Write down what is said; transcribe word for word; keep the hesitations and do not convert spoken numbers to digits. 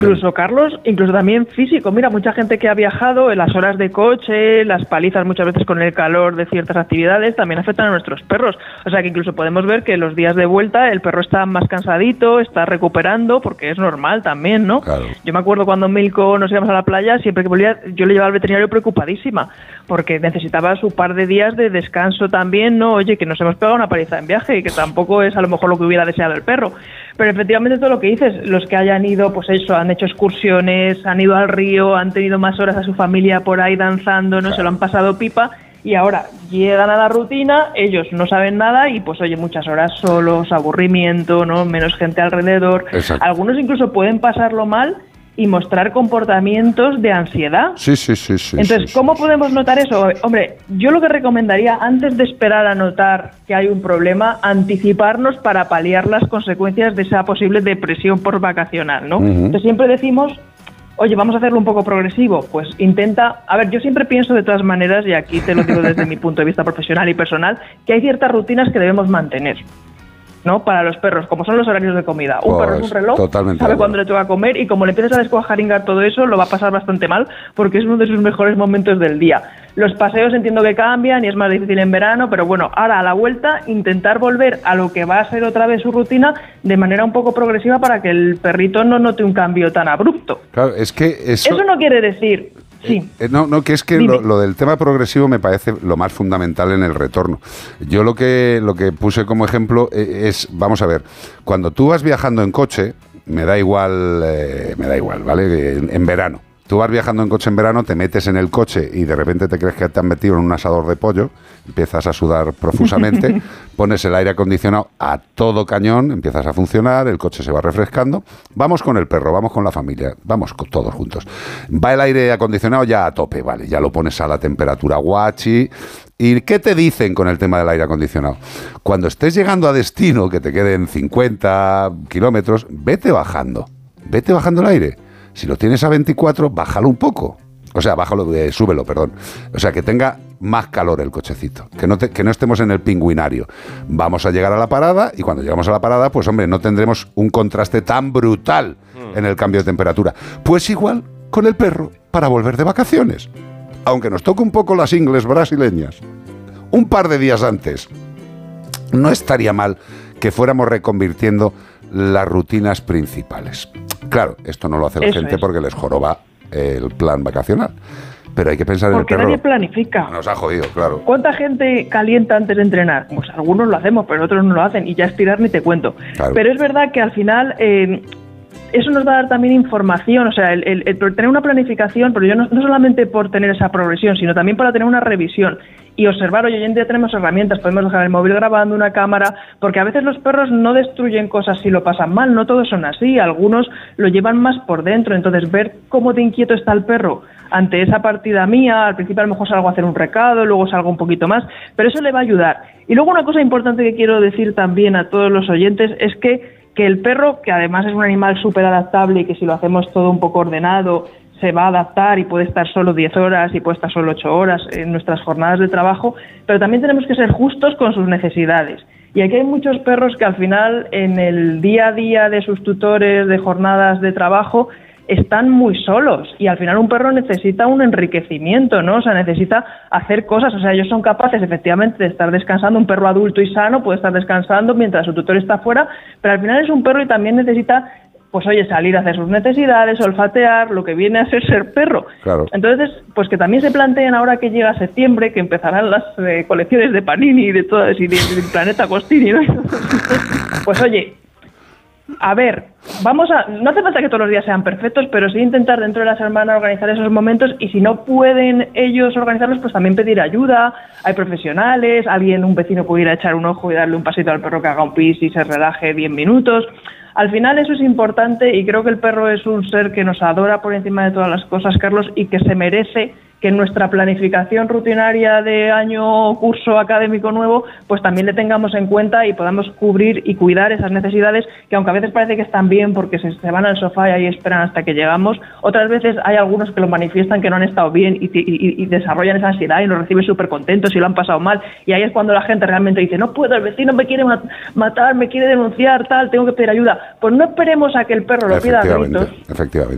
Incluso, Carlos, incluso también físico. Mira, mucha gente que ha viajado, en las horas de coche, las palizas muchas veces con el calor de ciertas actividades, también afectan a nuestros perros. O sea que incluso podemos ver que los días de vuelta el perro está más cansadito, está recuperando, porque es normal también, ¿no? Claro. Yo me acuerdo cuando Milko nos íbamos a la playa, siempre que volvía, yo le llevaba al veterinario preocupadísima, porque necesitaba su par de días de descanso también, ¿no? Oye, que nos hemos pegado una paliza en viaje y que tampoco es a lo mejor lo que hubiera deseado el perro. Pero efectivamente todo lo que dices, los que hayan ido, pues eso, han hecho excursiones, han ido al río, han tenido más horas a su familia por ahí danzando, ¿no? Claro. Se lo han pasado pipa y ahora llegan a la rutina, ellos no saben nada y pues oye, muchas horas solos, aburrimiento, ¿no? Menos gente alrededor. Exacto. Algunos incluso pueden pasarlo mal y mostrar comportamientos de ansiedad. Sí, sí, sí, sí. Entonces, sí, ¿cómo sí. podemos notar eso? Hombre, yo lo que recomendaría, antes de esperar a notar que hay un problema, anticiparnos para paliar las consecuencias de esa posible depresión postvacacional, ¿no? Uh-huh. Entonces, siempre decimos, oye, vamos a hacerlo un poco progresivo. Pues intenta... A ver, yo siempre pienso de todas maneras, y aquí te lo digo desde mi punto de vista profesional y personal, que hay ciertas rutinas que debemos mantener, ¿no? Para los perros, como son los horarios de comida. Un Pues, perro es un reloj, totalmente sabe cuándo le toca comer y como le empiezas a descuajaringar todo eso, lo va a pasar bastante mal porque es uno de sus mejores momentos del día. Los paseos entiendo que cambian y es más difícil en verano, pero bueno, ahora a la vuelta intentar volver a lo que va a ser otra vez su rutina de manera un poco progresiva para que el perrito no note un cambio tan abrupto. Claro, es que eso... Eso no quiere decir... Sí. Eh, no, no, que es que lo, lo del tema progresivo me parece lo más fundamental en el retorno. Yo lo que lo que puse como ejemplo eh, es, vamos a ver, cuando tú vas viajando en coche, me da igual, eh, me da igual, ¿vale? En, en verano. Tú vas viajando en coche en verano, te metes en el coche y de repente te crees que te han metido en un asador de pollo, empiezas a sudar profusamente, pones el aire acondicionado a todo cañón, empiezas a funcionar, el coche se va refrescando. Vamos con el perro, vamos con la familia, vamos con todos juntos. Va el aire acondicionado ya a tope, vale, ya lo pones a la temperatura guachi. ¿Y qué te dicen con el tema del aire acondicionado? Cuando estés llegando a destino, que te queden cincuenta kilómetros, vete bajando, vete bajando el aire. Si lo tienes a veinticuatro, bájalo un poco. O sea, bájalo, eh, súbelo, perdón. O sea, que tenga más calor el cochecito. Que no, te, que no estemos en el pingüinario. Vamos a llegar a la parada y cuando llegamos a la parada, pues hombre, no tendremos un contraste tan brutal en el cambio de temperatura. Pues igual con el perro para volver de vacaciones. Aunque nos toque un poco las ingles brasileñas. Un par de días antes. No estaría mal que fuéramos reconvirtiendo las rutinas principales. Claro, esto no lo hace la Eso gente es. porque les joroba el plan vacacional. Pero hay que pensar Porque en el perro. nadie planifica. Nos ha jodido, claro. ¿Cuánta gente calienta antes de entrenar? Pues algunos lo hacemos, pero otros no lo hacen. Y ya estirar ni te cuento. Claro. Pero es verdad que al final... Eh, eso nos va a dar también información, o sea, el, el, el tener una planificación, pero yo no, no solamente por tener esa progresión, sino también para tener una revisión y observar, oye, hoy en día tenemos herramientas, podemos dejar el móvil grabando, una cámara, porque a veces los perros no destruyen cosas si lo pasan mal, no todos son así, algunos lo llevan más por dentro, entonces ver cómo de inquieto está el perro ante esa partida mía, al principio a lo mejor salgo a hacer un recado, luego salgo un poquito más, pero eso le va a ayudar. Y luego una cosa importante que quiero decir también a todos los oyentes es que que el perro, que además es un animal súper adaptable y que si lo hacemos todo un poco ordenado, se va a adaptar y puede estar solo diez horas y puede estar solo ocho horas en nuestras jornadas de trabajo, pero también tenemos que ser justos con sus necesidades. Y aquí hay muchos perros que al final, en el día a día de sus tutores, de jornadas de trabajo, están muy solos y al final un perro necesita un enriquecimiento, ¿no? O sea, necesita hacer cosas, o sea, ellos son capaces efectivamente de estar descansando, un perro adulto y sano puede estar descansando mientras su tutor está fuera, pero al final es un perro y también necesita, pues oye, salir a hacer sus necesidades, olfatear, lo que viene a ser ser perro. Claro. Entonces, pues que también se planteen ahora que llega septiembre, que empezarán las eh, colecciones de Panini y de todas, y del de Planeta Costini, ¿no? Pues oye, a ver, vamos a... No hace falta que todos los días sean perfectos, pero sí intentar dentro de la semana organizar esos momentos y si no pueden ellos organizarlos, pues también pedir ayuda. Hay profesionales, alguien, un vecino puede ir a echar un ojo y darle un pasito al perro que haga un pis y se relaje diez minutos. Al final eso es importante y creo que el perro es un ser que nos adora por encima de todas las cosas, Carlos, y que se merece que en nuestra planificación rutinaria de año curso académico nuevo, pues también le tengamos en cuenta y podamos cubrir y cuidar esas necesidades que aunque a veces parece que están bien porque se, se van al sofá y ahí esperan hasta que llegamos, otras veces hay algunos que lo manifiestan que no han estado bien y, y, y desarrollan esa ansiedad y nos reciben súper contentos y lo han pasado mal y ahí es cuando la gente realmente dice, no puedo, el vecino me quiere matar, me quiere denunciar, tal, tengo que pedir ayuda. Pues no esperemos a que el perro lo pida a gritos. Efectivamente.